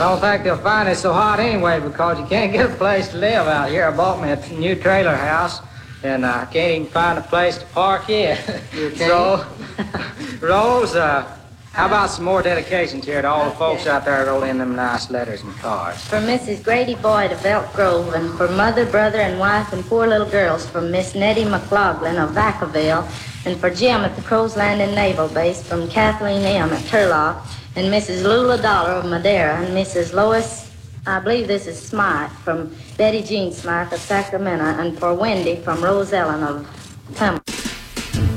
don't think they'll find it so hot anyway because you can't get a place to live out here. I bought me a new trailer house, and I can't even find a place to park yet. So, Rose, how about some more dedications here to all the folks out there that wrote in them nice letters and cards? For Mrs. Grady Boyd of Elk Grove, and for mother, brother, and wife, and 4 little girls, from Miss Nettie McLaughlin of Vacaville, and for Jim at the Crow's Landing Naval Base, from Kathleen M. at Turlock, and Mrs. Lula Dollar of Madera, and Mrs. Lois, I believe this is Smythe, from Betty Jean Smythe of Sacramento, and for Wendy from Rose Ellen of Pembroke.